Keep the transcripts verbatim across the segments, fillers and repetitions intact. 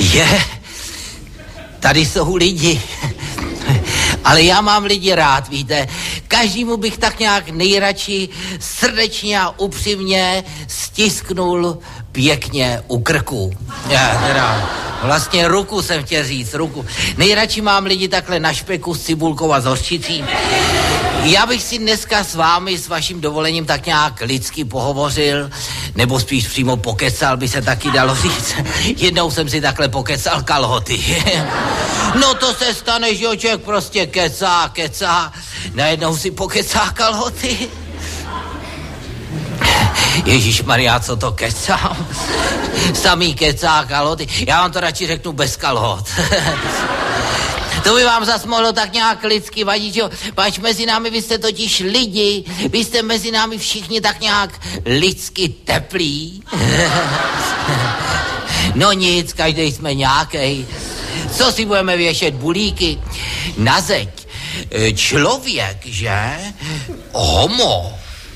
Je, tady jsou lidi, ale já mám lidi rád, víte. Každému bych tak nějak nejradši srdečně a upřímně stisknul pěkně u krku. Já teda vlastně ruku jsem chtěl říct, ruku. Nejradši mám lidi takhle na špeku s cibulkou a s hořčicí. Já bych si dneska s vámi, s vaším dovolením, tak nějak lidsky pohovořil, nebo spíš přímo pokecal, by se taky dalo říct. Jednou jsem si takhle pokecal kalhoty. No to se stane, že člověk prostě kecá, kecá, najednou si pokecá kalhoty. Ježišmarja, co to kecám? Samý kecá kalhoty. Já vám to radši řeknu bez kalhot. To by vám zas mohlo tak nějak lidsky vadit, jo? Pač mezi námi, vy jste totiž lidi, vy jste mezi námi všichni tak nějak lidsky teplí. No nic, každý jsme nějakej. Co si budeme věšet bulíky na zeď? Člověk, že? Homo.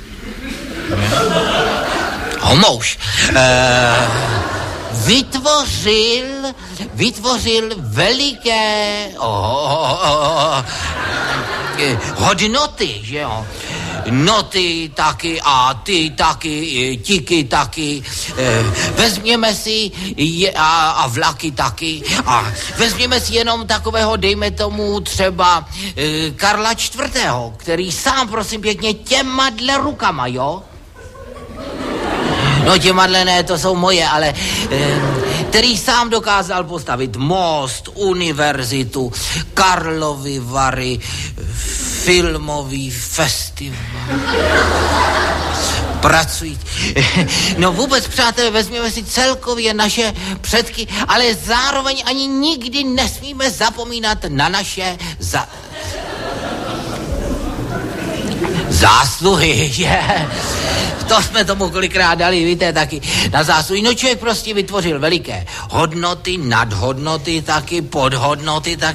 Homouš. E, vytvořil, vytvořil veliké oh, oh, oh, hodnoty, že jo? Noty taky a ty taky, tiky taky, e, vezměme si je, a, a vlaky taky a vezměme si jenom takového, dejme tomu třeba e, Karla čtvrtého, který sám, prosím pěkně, těma dle rukama, jo? No těmadle ne, to jsou moje, ale e, který sám dokázal postavit most, univerzitu, Karlovy Vary, filmový festival. Pracují. No vůbec, přátelé, vezměme si celkově naše předky, ale zároveň ani nikdy nesmíme zapomínat na naše za... zásluhy, že? To jsme tomu kolikrát dali, víte, taky na zásluhy. No člověk prostě vytvořil veliké hodnoty, nadhodnoty taky, podhodnoty taky.